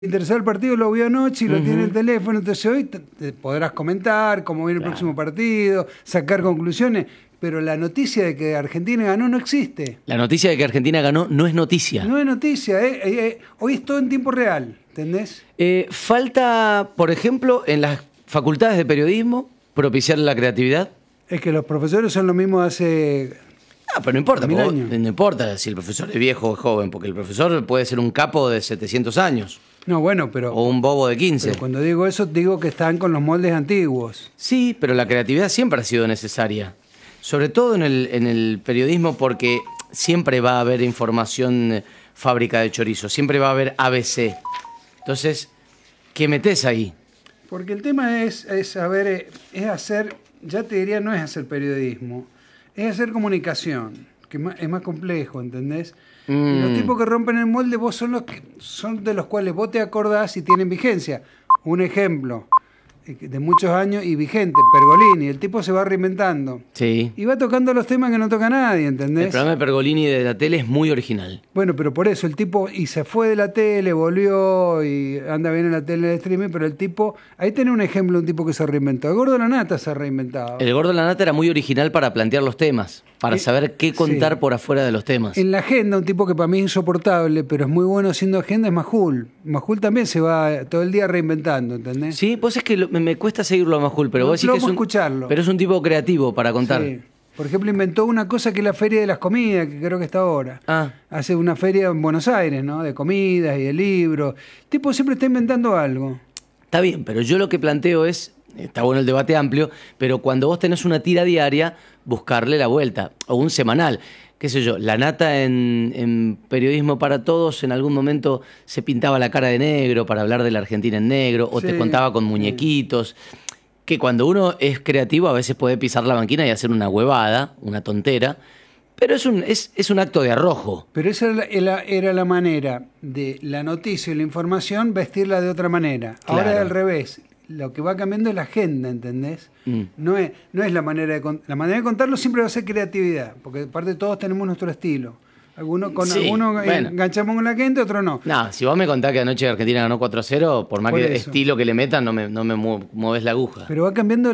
interesado el partido, lo vio anoche y lo tiene en el teléfono, entonces hoy te podrás comentar cómo viene el próximo partido, sacar conclusiones, pero la noticia de que Argentina ganó no existe. La noticia de que Argentina ganó no es noticia. No es noticia, hoy es todo en tiempo real, ¿entendés? Falta, por ejemplo, en las facultades de periodismo, propiciar la creatividad. Es que los profesores son lo mismo hace... Pero no importa, no importa si el profesor es viejo o joven, porque el profesor puede ser un capo de 700 años. No, bueno, pero... O un bobo de 15. Pero cuando digo eso, digo que están con los moldes antiguos. Sí, pero la creatividad siempre ha sido necesaria. Sobre todo en el periodismo, porque siempre va a haber información fábrica de chorizo, siempre va a haber ABC. Entonces, ¿qué metés ahí? Porque el tema es hacer, ya te diría, no es hacer periodismo, es hacer comunicación, que es más complejo, ¿entendés? Y los tipos que rompen el molde son de los cuales vos te acordás y tienen vigencia. Un ejemplo de muchos años y vigente, Pergolini, el tipo se va reinventando. Sí. Y va tocando los temas que no toca nadie, ¿entendés? El programa de Pergolini de la tele es muy original. Bueno, pero por eso el tipo, y se fue de la tele, volvió y anda bien en la tele, en el streaming, pero el tipo, ahí tenés un ejemplo de un tipo que se reinventó. El Gordo de la Nata se ha reinventado. El Gordo de la Nata era muy original para plantear los temas, para saber qué contar por afuera de los temas. En la agenda, un tipo que para mí es insoportable, pero es muy bueno haciendo agenda, es Majul. Majul también se va todo el día reinventando, ¿entendés? Sí, pues es que me cuesta seguirlo a Majul, pero vos decís que escucharlo. Pero es un tipo creativo para contar. Sí. Por ejemplo, inventó una cosa que es la Feria de las Comidas, que creo que está ahora. Hace una feria en Buenos Aires, ¿no? De comidas y de libros. El tipo siempre está inventando algo. Está bien, pero yo lo que planteo es, está bueno el debate amplio, pero cuando vos tenés una tira diaria, buscarle la vuelta, o un semanal. Qué sé yo, la Nata en Periodismo para Todos en algún momento se pintaba la cara de negro para hablar de la Argentina en negro, o te contaba con muñequitos. Que cuando uno es creativo a veces puede pisar la banquina y hacer una huevada, una tontera, pero es un acto de arrojo. Pero esa era la manera de la noticia y la información vestirla de otra manera. Claro. Ahora es al revés. Lo que va cambiando es la agenda, ¿entendés? No es la manera de contarlo. La manera de contarlo siempre va a ser creatividad, porque aparte todos tenemos nuestro estilo. Algunos enganchamos con la gente, otros no. No, si vos me contás que anoche Argentina ganó 4-0, por más que estilo que le metan, no me mueves la aguja. Pero va cambiando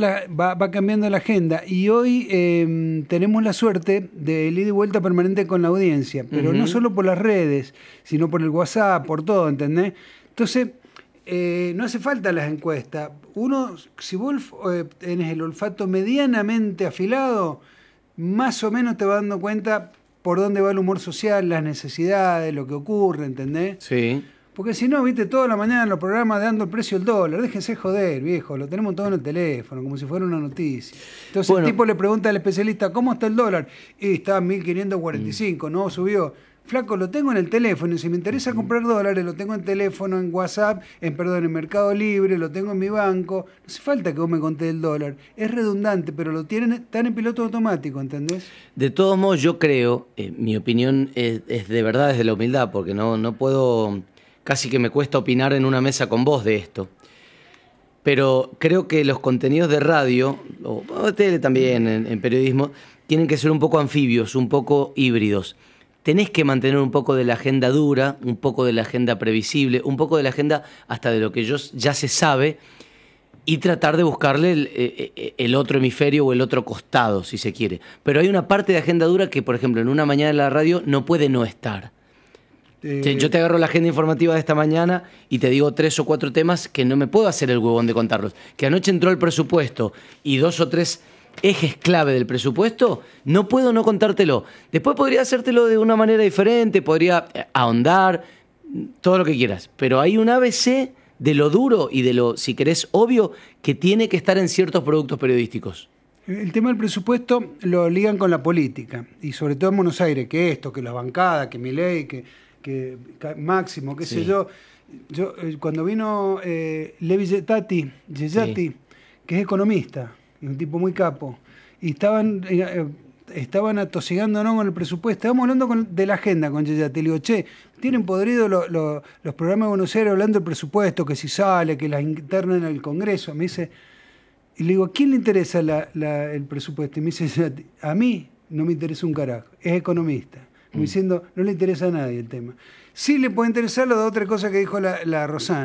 la agenda. Y hoy tenemos la suerte de ida y vuelta permanente con la audiencia. Pero no solo por las redes, sino por el WhatsApp, por todo, ¿entendés? Entonces, no hace falta las encuestas. Si vos tenés el olfato medianamente afilado, más o menos te vas dando cuenta por dónde va el humor social, las necesidades, lo que ocurre, ¿entendés? Sí. Porque si no, viste, toda la mañana en los programas dando el precio del dólar. Déjense joder, viejo, lo tenemos todo en el teléfono, como si fuera una noticia. Entonces el tipo le pregunta al especialista, ¿cómo está el dólar? Y está en 1545, no subió. Flaco, lo tengo en el teléfono, y si me interesa comprar dólares, lo tengo en teléfono, en WhatsApp, en Mercado Libre, lo tengo en mi banco. No hace falta que vos me contés el dólar. Es redundante, pero lo tienen tan en piloto automático, ¿entendés? De todos modos, yo creo, mi opinión es de verdad desde la humildad, porque no puedo, casi que me cuesta opinar en una mesa con vos de esto. Pero creo que los contenidos de radio, o de tele también, en periodismo, tienen que ser un poco anfibios, un poco híbridos. Tenés que mantener un poco de la agenda dura, un poco de la agenda previsible, un poco de la agenda hasta de lo que ya se sabe y tratar de buscarle el otro hemisferio o el otro costado, si se quiere. Pero hay una parte de agenda dura que, por ejemplo, en una mañana de la radio no puede no estar. Yo te agarro la agenda informativa de esta mañana y te digo 3 o 4 temas que no me puedo hacer el huevón de contarlos. Que anoche entró el presupuesto y 2 o 3... ejes clave del presupuesto, no puedo no contártelo. Después podría hacértelo de una manera diferente, podría ahondar, todo lo que quieras. Pero hay un ABC de lo duro y de lo, si querés, obvio, que tiene que estar en ciertos productos periodísticos. El tema del presupuesto lo ligan con la política, y sobre todo en Buenos Aires, que las bancadas, que Milei, que Máximo, qué sé yo. Cuando vino Levi Getati, que es economista, un tipo muy capo, y estaban atosigándonos con el presupuesto. Estábamos hablando de la agenda con Yeyati. Le digo, tienen podrido los programas de Buenos Aires hablando del presupuesto, que si sale, que las internan en el Congreso. Me dice, y le digo, ¿a quién le interesa el presupuesto? Y me dice, a mí no me interesa un carajo, es economista. Como diciendo, no le interesa a nadie el tema. Sí le puede interesar lo de otra cosa que dijo la Rosana.